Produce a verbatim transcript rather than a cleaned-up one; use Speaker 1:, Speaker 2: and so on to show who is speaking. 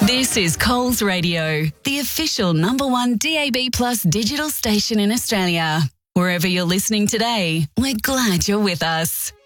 Speaker 1: This is Coles Radio, the official number one D A B Plus digital station in Australia. Wherever you're listening today, we're glad you're with us.